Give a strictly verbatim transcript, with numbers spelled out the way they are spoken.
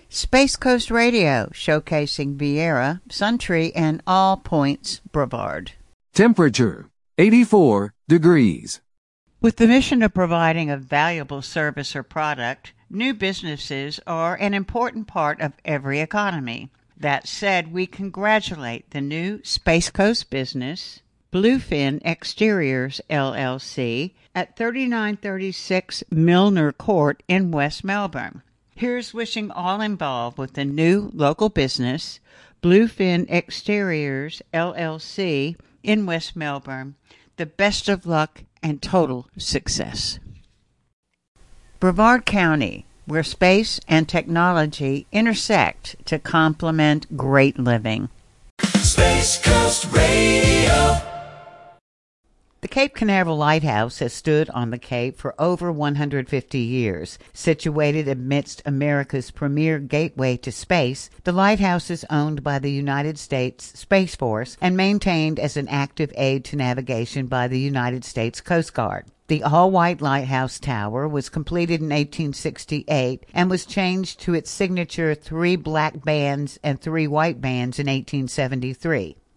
Space Coast Radio, showcasing Viera, Suntree, and All Points Brevard. Temperature, eighty-four degrees. With the mission of providing a valuable service or product, new businesses are an important part of every economy. That said, we congratulate the new Space Coast business, Bluefin Exteriors, L L C, at thirty-nine thirty-six Milner Court in West Melbourne. Here's wishing all involved with the new local business, Bluefin Exteriors, L L C, in West Melbourne, the best of luck and total success. Brevard County, where space and technology intersect to complement great living. Space Coast Radio. The Cape Canaveral Lighthouse has stood on the Cape for over one hundred fifty years. Situated amidst America's premier gateway to space, the lighthouse is owned by the United States Space Force and maintained as an active aid to navigation by the United States Coast Guard. The all-white lighthouse tower was completed in eighteen sixty-eight and was changed to its signature three black bands and three white bands in eighteen seventy-three.